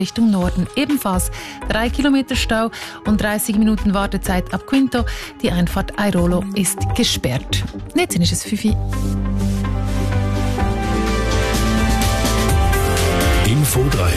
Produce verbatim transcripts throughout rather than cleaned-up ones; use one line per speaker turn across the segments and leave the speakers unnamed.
Richtung Norden. Ebenfalls drei Kilometer Stau und dreißig Minuten Wartezeit ab Quinto. Die Einfahrt Airolo ist gesperrt. Jetzt ist es fünf Uhr.
Info drei.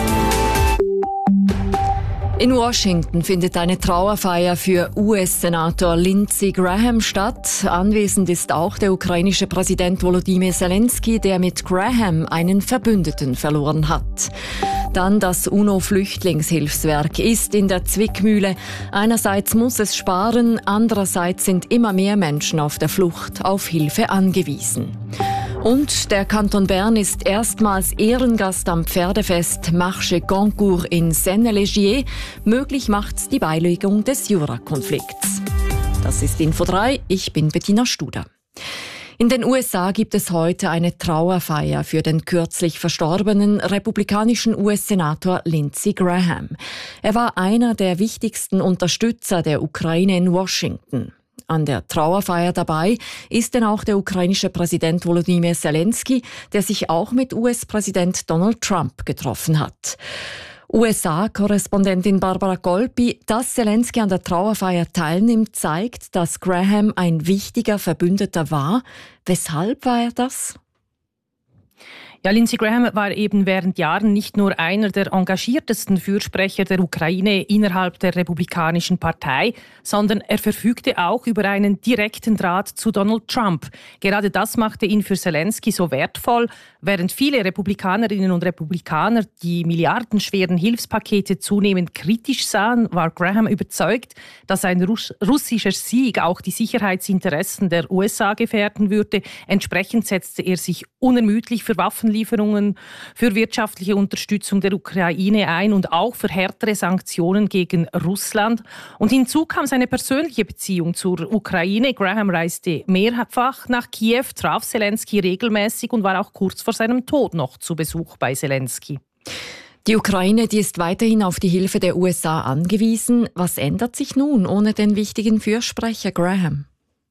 In Washington findet eine Trauerfeier für U S-Senator Lindsey Graham statt. Anwesend ist auch der ukrainische Präsident Volodymyr Zelensky, der mit Graham einen Verbündeten verloren hat. Dann das UNO-Flüchtlingshilfswerk ist in der Zwickmühle. Einerseits muss es sparen, andererseits sind immer mehr Menschen auf der Flucht auf Hilfe angewiesen. Und der Kanton Bern ist erstmals Ehrengast am Pferdefest Marché Goncourt in Senne-Legier. Möglich macht's die Beilegung des Jura-Konflikts. Das ist Info drei, ich bin Bettina Studer. In den U S A gibt es heute eine Trauerfeier für den kürzlich verstorbenen republikanischen U S-Senator Lindsey Graham. Er war einer der wichtigsten Unterstützer der Ukraine in Washington. An der Trauerfeier dabei ist denn auch der ukrainische Präsident Volodymyr Zelensky, der sich auch mit U S-Präsident Donald Trump getroffen hat. U S A-Korrespondentin Barbara Golpi, dass Zelensky an der Trauerfeier teilnimmt, zeigt, dass Graham ein wichtiger Verbündeter war. Weshalb war er das?
Ja, Lindsey Graham war eben während Jahren nicht nur einer der engagiertesten Fürsprecher der Ukraine innerhalb der Republikanischen Partei, sondern er verfügte auch über einen direkten Draht zu Donald Trump. Gerade das machte ihn für Zelensky so wertvoll. Während viele Republikanerinnen und Republikaner die milliardenschweren Hilfspakete zunehmend kritisch sahen, war Graham überzeugt, dass ein Russ- russischer Sieg auch die Sicherheitsinteressen der U S A gefährden würde. Entsprechend setzte er sich unermüdlich für Waffenlieferungen, für wirtschaftliche Unterstützung der Ukraine ein und auch für härtere Sanktionen gegen Russland. Und hinzu kam seine persönliche Beziehung zur Ukraine. Graham reiste mehrfach nach Kiew, traf Zelensky regelmäßig und war auch kurz vor seinem Tod noch zu Besuch bei Zelensky.
Die Ukraine, die ist weiterhin auf die Hilfe der U S A angewiesen. Was ändert sich nun ohne den wichtigen Fürsprecher Graham?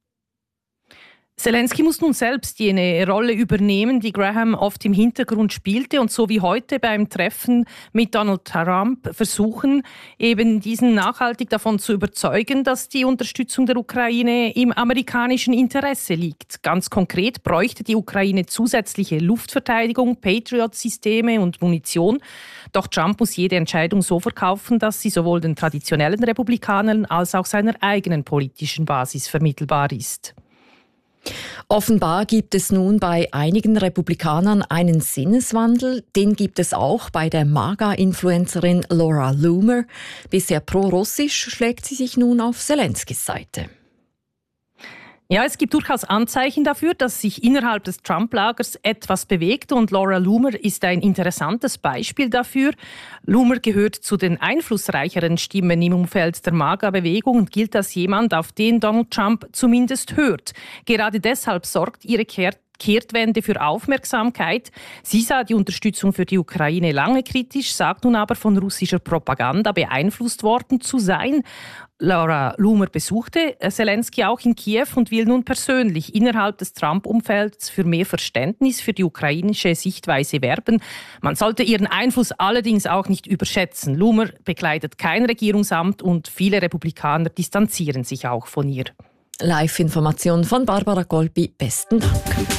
Zelensky muss nun selbst jene Rolle übernehmen, die Graham oft im Hintergrund spielte und so wie heute beim Treffen mit Donald Trump versuchen, eben diesen nachhaltig davon zu überzeugen, dass die Unterstützung der Ukraine im amerikanischen Interesse liegt. Ganz konkret bräuchte die Ukraine zusätzliche Luftverteidigung, Patriot-Systeme und Munition. Doch Trump muss jede Entscheidung so verkaufen, dass sie sowohl den traditionellen Republikanern als auch seiner eigenen politischen Basis vermittelbar ist.
Offenbar gibt es nun bei einigen Republikanern einen Sinneswandel. Den gibt es auch bei der MAGA-Influencerin Laura Loomer. Bisher pro-russisch schlägt sie sich nun auf Zelenskys Seite.
Ja, es gibt durchaus Anzeichen dafür, dass sich innerhalb des Trump-Lagers etwas bewegt und Laura Loomer ist ein interessantes Beispiel dafür. Loomer gehört zu den einflussreicheren Stimmen im Umfeld der MAGA-Bewegung und gilt als jemand, auf den Donald Trump zumindest hört. Gerade deshalb sorgt ihre Kehr- Kehrtwende für Aufmerksamkeit. Sie sah die Unterstützung für die Ukraine lange kritisch, sagt nun aber von russischer Propaganda beeinflusst worden zu sein. Laura Loomer besuchte Zelensky auch in Kiew und will nun persönlich innerhalb des Trump-Umfelds für mehr Verständnis für die ukrainische Sichtweise werben. Man sollte ihren Einfluss allerdings auch nicht überschätzen. Loomer bekleidet kein Regierungsamt und viele Republikaner distanzieren sich auch von ihr.
Live-Information von Barbara Golpi. Besten Dank.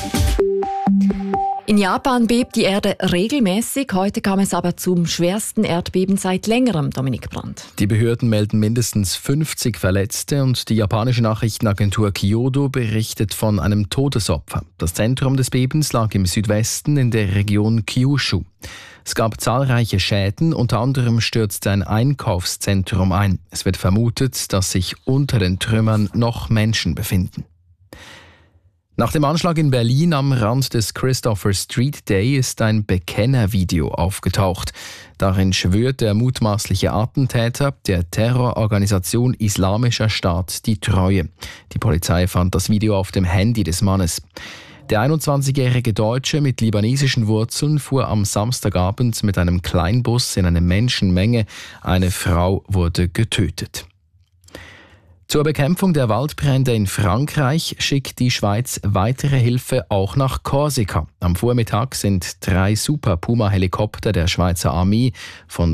In Japan bebt die Erde regelmäßig. Heute kam es aber zum schwersten Erdbeben seit längerem, Dominik Brandt.
Die Behörden melden mindestens fünfzig Verletzte und die japanische Nachrichtenagentur Kyodo berichtet von einem Todesopfer. Das Zentrum des Bebens lag im Südwesten in der Region Kyushu. Es gab zahlreiche Schäden, unter anderem stürzte ein Einkaufszentrum ein. Es wird vermutet, dass sich unter den Trümmern noch Menschen befinden. Nach dem Anschlag in Berlin am Rand des Christopher Street Day ist ein Bekennervideo aufgetaucht. Darin schwört der mutmaßliche Attentäter der Terrororganisation Islamischer Staat die Treue. Die Polizei fand das Video auf dem Handy des Mannes. Der einundzwanzigjährige Deutsche mit libanesischen Wurzeln fuhr am Samstagabend mit einem Kleinbus in eine Menschenmenge. Eine Frau wurde getötet. Zur Bekämpfung der Waldbrände in Frankreich schickt die Schweiz weitere Hilfe auch nach Korsika. Am Vormittag sind drei Super Puma-Helikopter der Schweizer Armee von